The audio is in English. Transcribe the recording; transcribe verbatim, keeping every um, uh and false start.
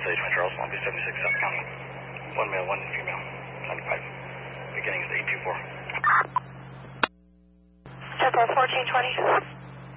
Delta H one Charles, Long Beach seventy-six, South County. One male, one female, ninety-five. Beginning is eight two four. Tempo fourteen twenty.